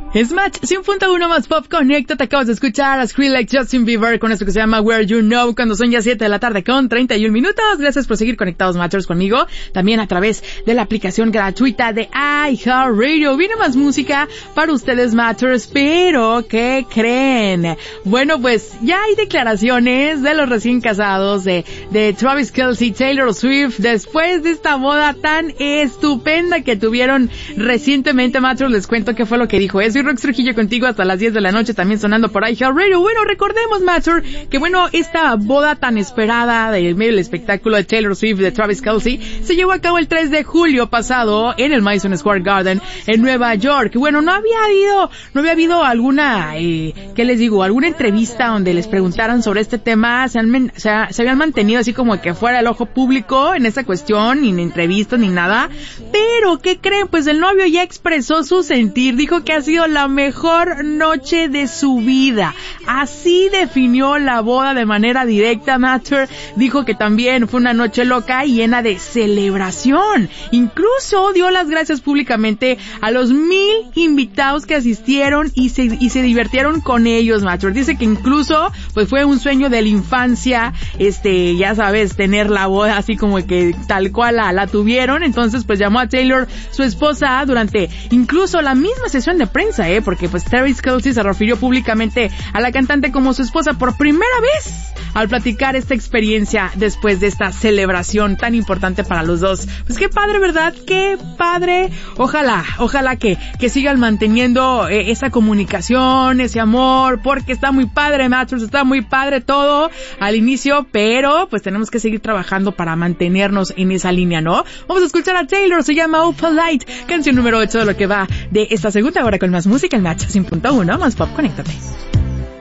Es Match 100.1 más Pop Connecta. Te acabas de escuchar a Skrillex, Justin Bieber con esto que se llama Where You Know, cuando son ya 7 de la tarde con 31 minutos. Gracias por seguir conectados, Matchers, conmigo. También a través de la aplicación gratuita de iHeartRadio. Viene más música para ustedes, Matchers, pero ¿qué creen? Bueno, pues ya hay declaraciones de los recién casados de Travis Kelce y Taylor Swift después de esta boda tan estupenda que tuvieron recientemente. Matchers, les cuento qué fue lo que dijo. Soy Rox Trujillo contigo hasta las 10 de la noche, también sonando por iHeartRadio. Bueno, recordemos, Matcher, que esta boda tan esperada del medio del espectáculo de Taylor Swift, de Travis Kelce, se llevó a cabo el 3 de julio pasado en el Madison Square Garden en Nueva York. Bueno, no había habido alguna, ¿qué les digo? Alguna entrevista donde les preguntaran sobre este tema. Se habían mantenido así como que fuera el ojo público en esta cuestión, ni en entrevistas ni nada. Pero, ¿qué creen? Pues el novio ya expresó su sentir, dijo que ha sido la mejor noche de su vida. Así definió la boda de manera directa. Matter dijo que también fue una noche loca y llena de celebración. Incluso dio las gracias públicamente a los 1,000 invitados que asistieron y se divirtieron con ellos. Matter dice que incluso pues fue un sueño de la infancia, ya sabes, tener la boda así como que tal cual la tuvieron. Entonces pues llamó a Taylor, su esposa, durante incluso la misma sesión de prensa, porque pues Travis Kelce se refirió públicamente a la cantante como su esposa por primera vez al platicar esta experiencia después de esta celebración tan importante para los dos. Pues qué padre, ¿verdad? Qué padre. Ojalá que sigan manteniendo esa comunicación, ese amor, porque está muy padre, Matchers, está muy padre todo al inicio, pero pues tenemos que seguir trabajando para mantenernos en esa línea, ¿no? Vamos a escuchar a Taylor, se llama Oh Polite, canción número 8 de lo que va de esta segunda hora con más música, el Match 100.1 más Pop, conéctate.